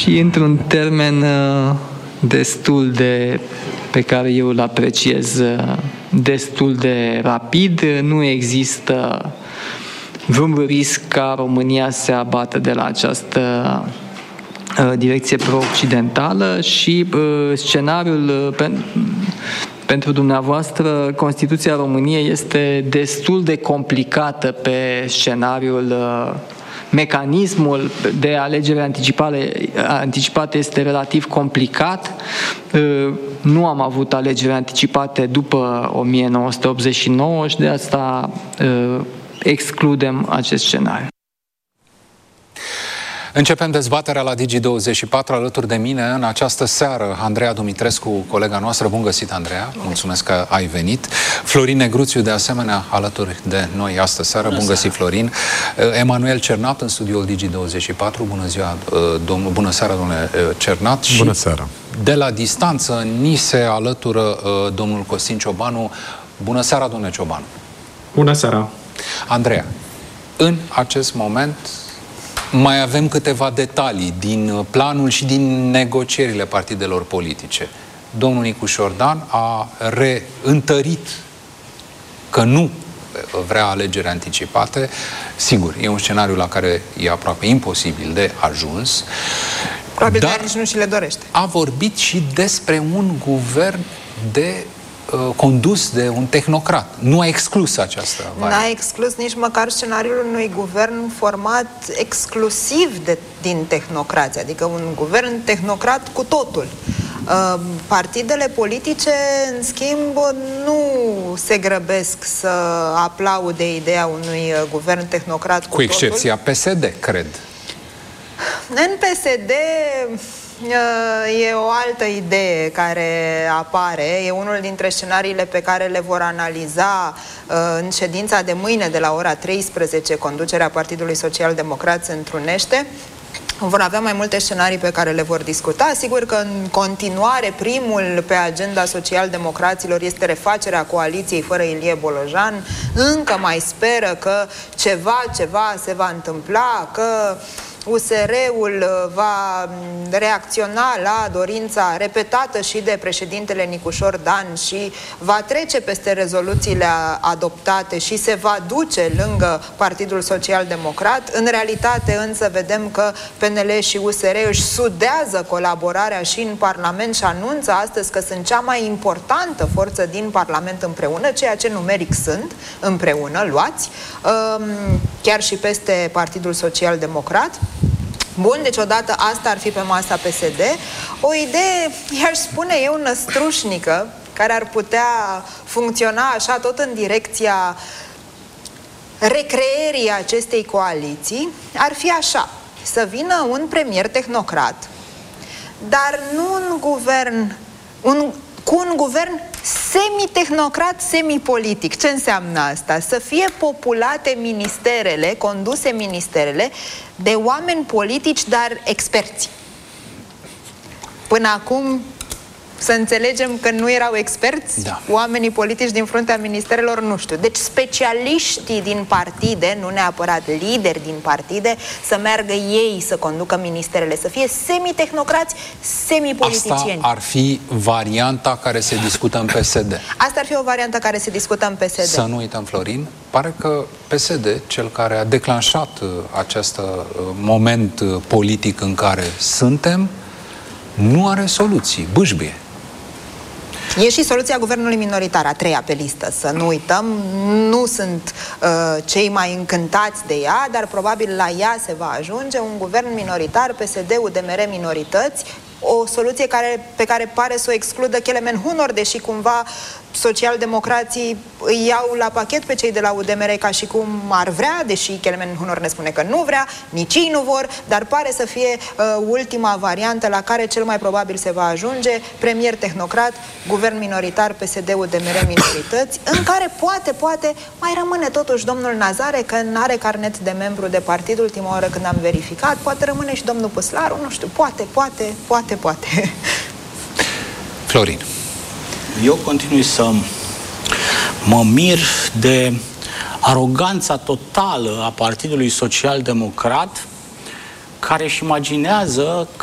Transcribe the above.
și într-un termen destul de, pe care eu îl apreciez, destul de rapid. Nu există vreun risc ca România să se abată de la această direcție pro-occidentală și scenariul pentru dumneavoastră, Constituția României este destul de complicată pe scenariul, mecanismul de alegere anticipate este relativ complicat. Nu am avut alegeri anticipate după 1989 și de asta excludem acest scenariu. Începem dezbaterea la Digi24 alături de mine în această seară. Andreea Dumitrescu, colega noastră. Bun găsit, Andreea. Mulțumesc că ai venit. Florin Negruțiu, de asemenea, alături de noi astă seară. Bun găsit, Florin. Emanuel Cernat, în studioul Digi24. Bună ziua, bună seara, domnule Cernat. Bună seara. De la distanță, ni se alătură domnul Costin Ciobanu. Bună seara, domnule Ciobanu. Bună seara. Andreea, în acest moment mai avem câteva detalii din planul și din negocierile partidelor politice. Domnul Nicușor Dan a reîntărit că nu vrea alegeri anticipate. Sigur, e un scenariu la care e aproape imposibil de ajuns. Probabil că nici nu și le dorește. A vorbit și despre un guvern condus de un tehnocrat. Nu a exclus această variantă. N-a exclus nici măcar scenariul unui guvern format exclusiv din tehnocrați, adică un guvern tehnocrat cu totul. Partidele politice, în schimb, nu se grăbesc să aplaude ideea unui guvern tehnocrat cu totul. Cu excepția PSD, cred. În PSD e o altă idee care apare, e unul dintre scenariile pe care le vor analiza în ședința de mâine de la ora 13, conducerea Partidului Social Democrat se întrunește. Vor avea mai multe scenarii pe care le vor discuta. Sigur că în continuare primul pe agenda social-democraților este refacerea coaliției fără Ilie Bolojan. Încă mai speră că ceva se va întâmpla, că USR-ul va reacționa la dorința repetată și de președintele Nicușor Dan și va trece peste rezoluțiile adoptate și se va duce lângă Partidul Social Democrat. În realitate însă vedem că PNL și USR își sudează colaborarea și în Parlament și anunță astăzi că sunt cea mai importantă forță din Parlament împreună, ceea ce numeric sunt împreună, luați, chiar și peste Partidul Social Democrat. Bun, deci odată asta ar fi pe masa PSD. O idee, i-aș spune eu, năstrușnică, care ar putea funcționa așa tot în direcția recreerii acestei coaliții, ar fi așa: să vină un premier tehnocrat, dar nu un guvern, cu un guvern semi-tehnocrat, semi-politic. Ce înseamnă asta? Să fie populate ministerele, conduse ministerele de oameni politici, dar experți. Până acum, să înțelegem că nu erau experți, da. Oamenii politici din fruntea ministerelor, nu știu. Deci specialiștii din partide, nu neapărat lideri din partide, să meargă ei să conducă ministerele, să fie semi-tehnocrați, semi-politicieni. Asta ar fi varianta care se discută în PSD. Asta ar fi o variantă care se discută în PSD. Să nu uităm, Florin, pare că PSD, cel care a declanșat acest moment politic în care suntem, nu are soluții, bâșbie. E și soluția guvernului minoritar, a treia pe listă. Să nu uităm, nu sunt cei mai încântați de ea, dar probabil la ea se va ajunge un guvern minoritar, PSD, UDMR, minorități, o soluție pe care pare să o excludă Kelemen Hunor, deși cumva socialdemocrații îi iau la pachet pe cei de la UDMR ca și cum ar vrea, deși Kelemen Hunor ne spune că nu vrea, nici ei nu vor, dar pare să fie ultima variantă la care cel mai probabil se va ajunge: premier tehnocrat, guvern minoritar, PSD, UDMR, minorități, în care poate mai rămâne totuși domnul Nazare, că nu are carnet de membru de partid, ultima oară când am verificat, poate rămâne și domnul Păslaru, nu știu, poate. Florin. Eu continui să mă mir de aroganța totală a Partidului Social Democrat, care își imaginează